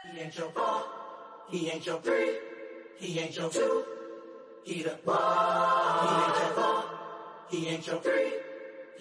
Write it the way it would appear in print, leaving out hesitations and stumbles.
He ain't your 4, he ain't your 3, he ain't your 2, he the 1. He ain't your 4, he ain't your 3.